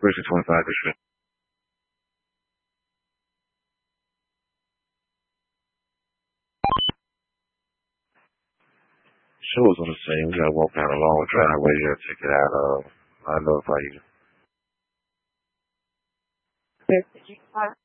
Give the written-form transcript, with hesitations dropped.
Where's the 25%? Sure was on the same. We gotta walk down a long driveway. You gotta check it out. I'll notify you.